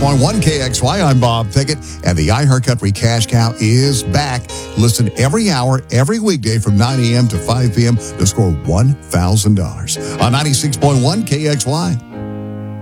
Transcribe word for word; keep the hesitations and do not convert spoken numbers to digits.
point one K X Y. I'm Bob Pickett, and the iHeartCountry Cash Cow is back. Listen every hour, every weekday from nine a.m. to five p.m. to score one thousand dollars on ninety-six point one K X Y.